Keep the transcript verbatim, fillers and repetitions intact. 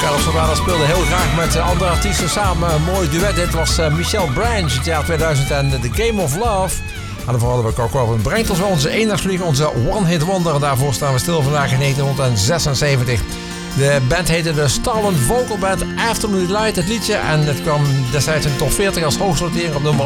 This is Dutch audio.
Carlos Sardana speelde heel graag met andere artiesten samen. Een mooi duet. Dit was uh, Michelle Branch, het jaar tweeduizend en The Game of Love. En daarvoor hadden we Coco Robin. Brengt ons wel onze eendagsvlieger, onze one-hit wonder. En daarvoor staan we stil vandaag in negentien zesenzeventig. De band heette de Starland Vocal Band Afternoon Delight, het liedje. En het kwam destijds in de top veertig als hoogst notering op nummer